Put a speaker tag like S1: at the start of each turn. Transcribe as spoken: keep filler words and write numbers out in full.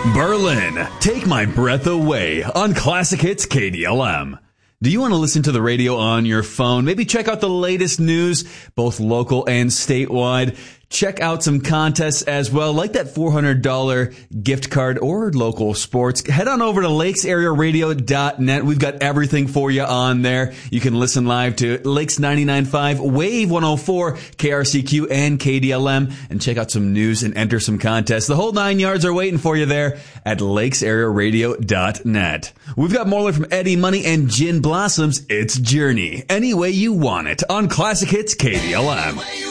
S1: Berlin, Take My Breath Away on Classic Hits K D L M. Do you want to listen to the radio on your phone? Maybe check out the latest news, both local and statewide. Check out some contests as well, like that four hundred dollars gift card or local sports. Head on over to lakes area radio dot net. We've got everything for you on there. You can listen live to Lakes ninety-nine point five, Wave one oh four, K R C Q, and K D L M, and check out some news and enter some contests. The whole nine yards are waiting for you there at lakes area radio dot net. We've got more from Eddie Money and Gin Blossoms. It's Journey, any way you want it, on Classic Hits K D L M.